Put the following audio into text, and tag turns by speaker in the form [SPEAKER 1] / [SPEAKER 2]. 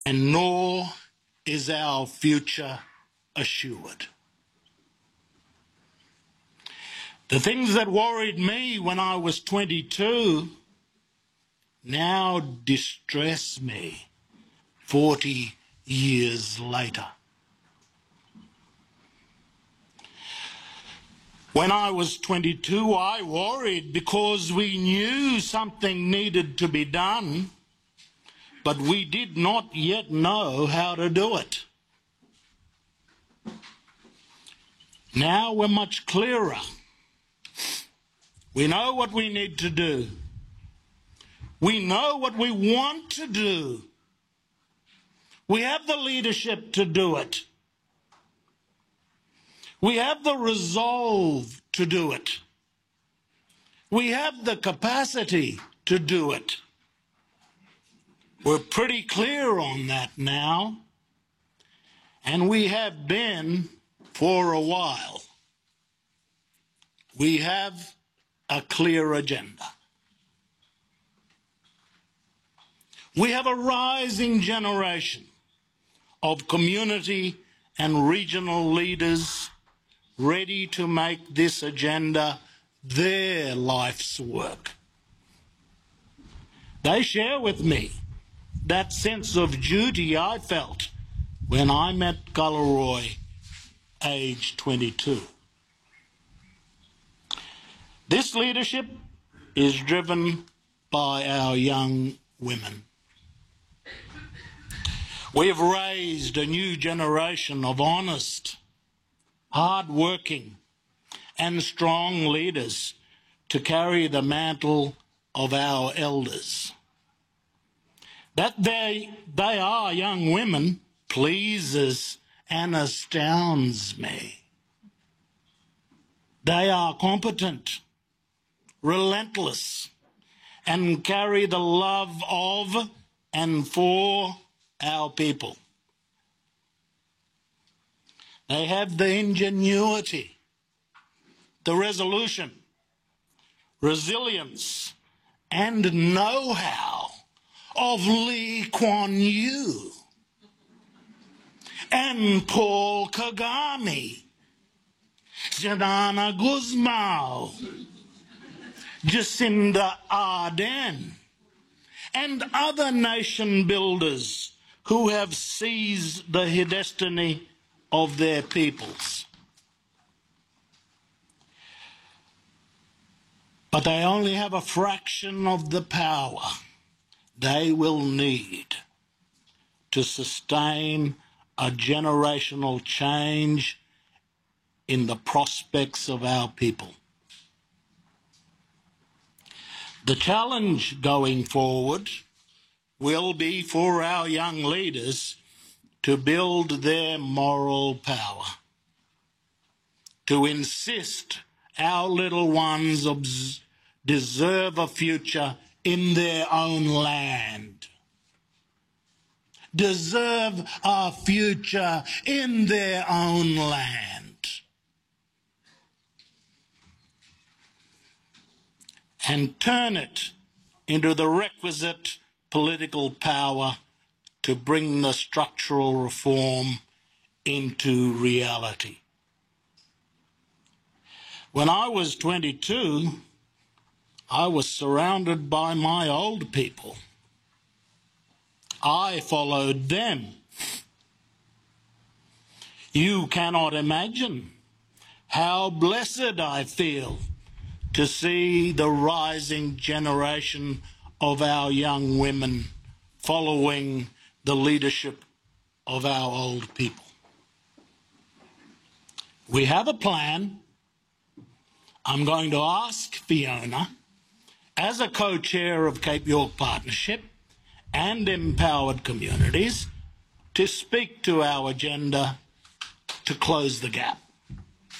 [SPEAKER 1] and nor is our future assured. The things that worried me when I was 22 now distress me 40 years later. When I was 22, I worried because we knew something needed to be done, but we did not yet know how to do it. Now we're much clearer. We know what we need to do. We know what we want to do. We have the leadership to do it. We have the resolve to do it. We have the capacity to do it. We're pretty clear on that now, and we have been for a while. We have a clear agenda. We have a rising generation of community and regional leaders ready to make this agenda their life's work. They share with me that sense of duty I felt when I met Galarrwuy, age 22. This leadership is driven by our young women. We have raised a new generation of honest, hard-working and strong leaders to carry the mantle of our elders. That they are young women pleases and astounds me. They are competent, relentless, and carry the love of and for our people. They have the ingenuity, the resolution, resilience, and know-how of Lee Kuan Yew and Paul Kagame, Janana Guzmao, Jacinda Ardern, and other nation builders who have seized the destiny of their peoples. But they only have a fraction of the power they will need to sustain a generational change in the prospects of our people. The challenge going forward will be for our young leaders to build their moral power, to insist our little ones deserve a future in their own land, deserve a future in their own land, and turn it into the requisite political power to bring the structural reform into reality. When I was 22, I was surrounded by my old people. I followed them. You cannot imagine how blessed I feel to see the rising generation of our young women following the leadership of our old people. We have a plan. I'm going to ask Fiona, as a co-chair of Cape York Partnership and Empowered Communities, to speak to our agenda to close the gap.